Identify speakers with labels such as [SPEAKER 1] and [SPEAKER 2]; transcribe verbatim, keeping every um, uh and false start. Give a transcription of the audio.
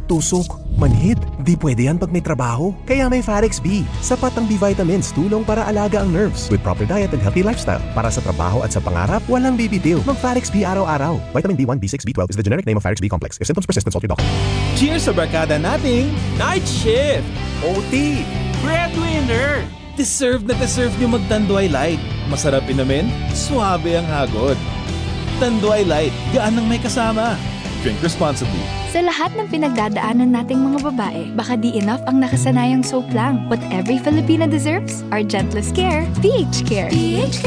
[SPEAKER 1] tusok, manhid. Di pwede yan pag may trabaho. Kaya may Farex B. Sapat ang B-vitamins, tulong para alaga ang nerves. With proper diet and healthy lifestyle. Para sa trabaho at sa pangarap, walang bibitiw. Mag-Farex B araw-araw. Vitamin B one, B six, B twelve is the generic name of Farex B complex. If symptoms persist, consult your doctor.
[SPEAKER 2] Cheers sa barkada nating Night Shift!
[SPEAKER 1] O T!
[SPEAKER 2] Breadwinner! Deserve na deserve nyo mag-Tanduay Light. Masarap inumin, suabe ang hagod. Tanduay Light, gaan ng may kasama. Drink responsibly.
[SPEAKER 3] Sa lahat ng pinagdadaanan nating mga babae, baka di enough ang nakasanayang soap lang. What every Filipina deserves, our gentlest care, P H Care. P H Care.